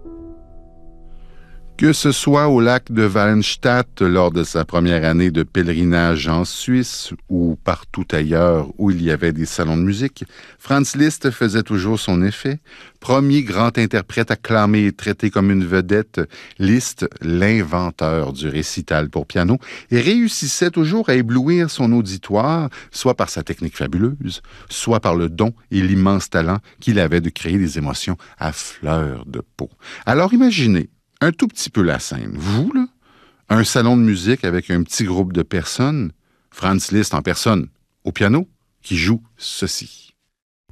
Que ce soit au lac de Wallenstadt lors de sa première année de pèlerinage en Suisse ou partout ailleurs où il y avait des salons de musique, Franz Liszt faisait toujours son effet. Premier grand interprète acclamé et traité comme une vedette, Liszt, l'inventeur du récital pour piano, et réussissait toujours à éblouir son auditoire, soit par sa technique fabuleuse, soit par le don et l'immense talent qu'il avait de créer des émotions à fleur de peau. Alors imaginez, un tout petit peu la scène. Vous, là, un salon de musique avec un petit groupe de personnes, Franz Liszt en personne, au piano, qui joue ceci.